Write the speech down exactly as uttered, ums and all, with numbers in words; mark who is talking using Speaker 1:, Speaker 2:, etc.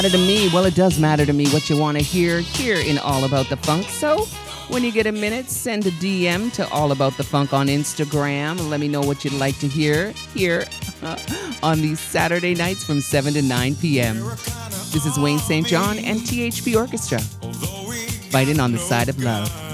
Speaker 1: Matter to me? Well, it does matter to me what you want to hear here in All About the Funk. So when you get a minute, send a D M to All About the Funk on Instagram. Let me know what you'd like to hear here uh, on these Saturday nights from seven to nine p.m. This is Wayne Saint John and T H P Orchestra, fighting on the side of love.